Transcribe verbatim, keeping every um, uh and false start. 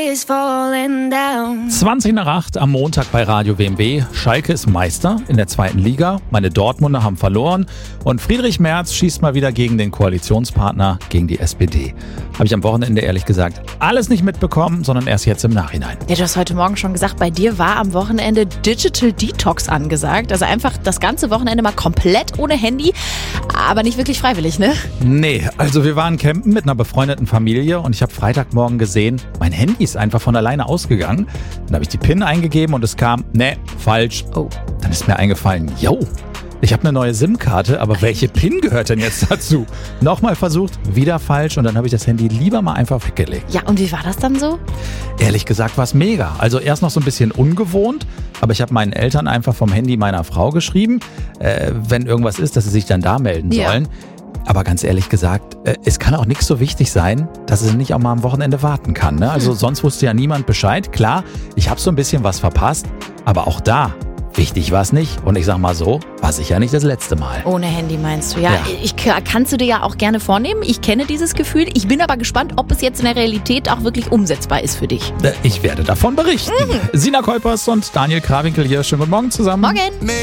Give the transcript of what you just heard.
zwanzig nach acht am Montag bei Radio W M B. Schalke ist Meister in der zweiten Liga. Meine Dortmunder haben verloren. Und Friedrich Merz schießt mal wieder gegen den Koalitionspartner, gegen die S P D. Habe ich am Wochenende ehrlich gesagt alles nicht mitbekommen, sondern erst jetzt im Nachhinein. Ja, du hast heute Morgen schon gesagt, bei dir war am Wochenende Digital Detox angesagt. Also einfach das ganze Wochenende mal komplett ohne Handy, aber nicht wirklich freiwillig, ne? Nee, also wir waren campen mit einer befreundeten Familie und ich habe Freitagmorgen gesehen, mein Handy ist einfach von alleine ausgegangen. Dann habe ich die PIN eingegeben und es kam, ne, falsch. Oh. Dann ist mir eingefallen, yo, ich habe eine neue SIM-Karte, aber welche PIN gehört denn jetzt dazu? Nochmal versucht, wieder falsch und dann habe ich das Handy lieber mal einfach weggelegt. Ja, und wie war das dann so? Ehrlich gesagt war es mega. Also erst noch so ein bisschen ungewohnt, aber ich habe meinen Eltern einfach vom Handy meiner Frau geschrieben, äh, wenn irgendwas ist, dass sie sich dann da melden Ja. sollen. Aber ganz ehrlich gesagt, äh, es kann auch nichts so wichtig sein, dass es nicht auch mal am Wochenende warten kann. Ne? Also sonst wusste ja niemand Bescheid. Klar, ich habe so ein bisschen was verpasst, aber auch da, wichtig war es nicht. Und ich sag mal so, war sicher nicht das letzte Mal. Ohne Handy meinst du? Ja, Ja. Ich, kannst du dir ja auch gerne vornehmen. Ich kenne dieses Gefühl. Ich bin aber gespannt, ob es jetzt in der Realität auch wirklich umsetzbar ist für dich. Äh, Ich werde davon berichten. Sina Kolpers und Daniel Krawinkel hier. Schönen guten Morgen zusammen. Morgen!